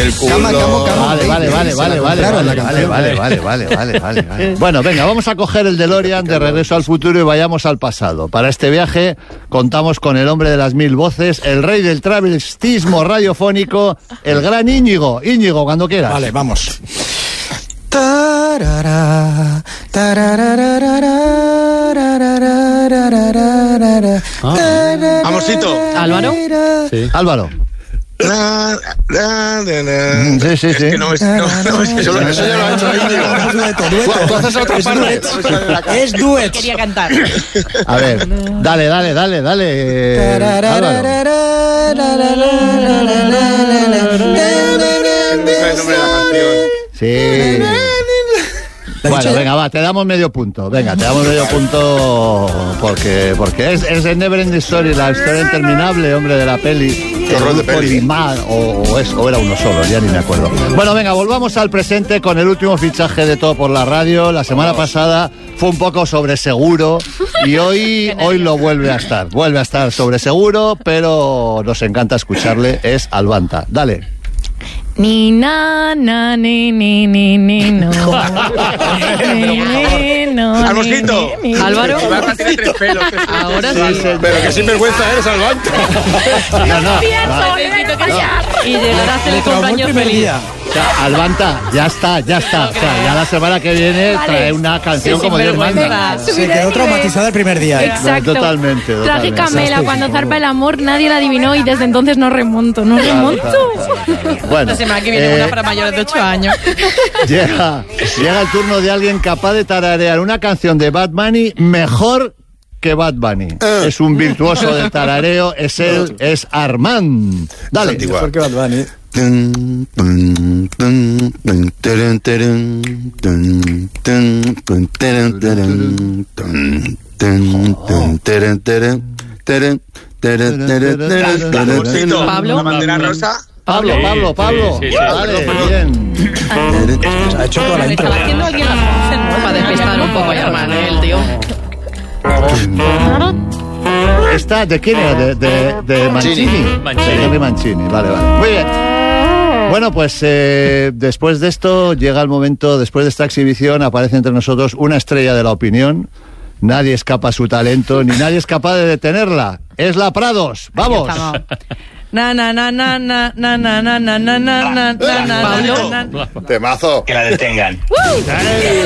El culo. Vale. Bueno, venga, vamos a coger el DeLorean de Regreso al Futuro y vayamos al pasado. Para este viaje contamos con el hombre de las 1000 voces, el rey del travestismo radiofónico, el gran Íñigo. Íñigo, cuando quieras. Vale, vamos. Amorcito. ¿Álvaro? Sí. Álvaro. Sí. Es que no, eso ya lo ha hecho Íñigo. Entonces otra parte. Es duet. Quería cantar. A ver, dale. Álvaro. Sí. Bueno, venga, va, te damos medio punto. Venga, te damos medio punto porque es el Never Ending Story, la historia interminable, hombre, de la peli. Qué horror de peli. O era uno solo, ya ni me acuerdo. Bueno, venga, volvamos al presente con el último fichaje de Todo por la Radio. La semana pasada fue un poco sobre seguro y hoy lo vuelve a estar. Vuelve a estar sobre seguro, pero nos encanta escucarle. Es Albanta. Dale. Ni na na ni no. Amorcito. Álvaro. Albanta tiene 3 pelos. Ahora sí. Pero que sinvergüenza eres, Albanta. Necesito callar. Y llegar a hacer el cumpleaños feliz. O sea, Albanta, ya está. O sea, ya la semana que viene trae una canción como Dios manda. Se quedó traumatizada el primer día. Exacto. Totalmente. Traje Camela, cuando zarpa el amor, nadie la adivinó y desde entonces no remonto. Bueno, La semana que viene una para mayores de 8 años. Llega el turno de alguien capaz de tararear una canción de Bad Bunny mejor que Bad Bunny. Es un virtuoso del tarareo, es Armand. Dale. Mejor que Bad Bunny. Pablo. La bandera rosa. Pablo. Sí. Vale, bien. Ha hecho toda la intro. Estaba haciendo alguien las voces, ¿no? Para despistar un poco a hermano, el tío. ¿Esta de quién era? De Mancini. De Henry Mancini. Vale. Muy bien. Bueno, pues después de esto llega el momento, después de esta exhibición aparece entre nosotros una estrella de la opinión. Nadie escapa a su talento, ni nadie es capaz de detenerla. Es la Prados. ¡Vamos! Temazo. Que la detengan.